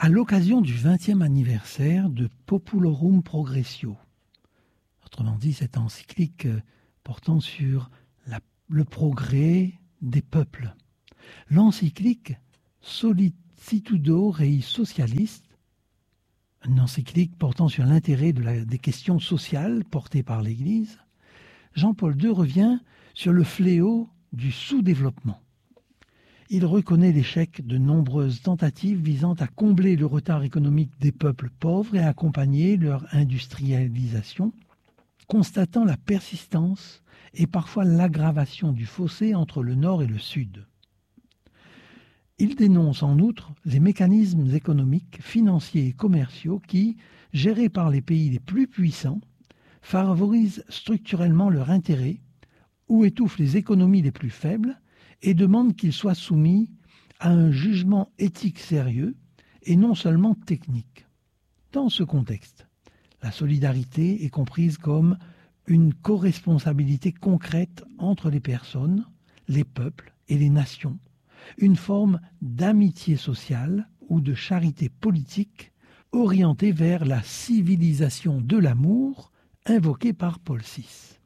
à l'occasion du 20e anniversaire de Populorum Progressio, autrement dit cette encyclique portant sur le progrès des peuples. L'encyclique Solicitudo Rei Socialis, une encyclique portant sur l'intérêt des questions sociales portées par l'Église, Jean-Paul II revient sur le fléau du sous-développement. Il reconnaît l'échec de nombreuses tentatives visant à combler le retard économique des peuples pauvres et à accompagner leur industrialisation, constatant la persistance et parfois l'aggravation du fossé entre le Nord et le Sud. Il dénonce en outre les mécanismes économiques, financiers et commerciaux qui, gérés par les pays les plus puissants, favorisent structurellement leur intérêt ou étouffent les économies les plus faibles et demande qu'ils soient soumis à un jugement éthique sérieux et non seulement technique. Dans ce contexte, la solidarité est comprise comme une corresponsabilité concrète entre les personnes, les peuples et les nations, une forme d'amitié sociale ou de charité politique orientée vers la civilisation de l'amour invoquée par Paul VI.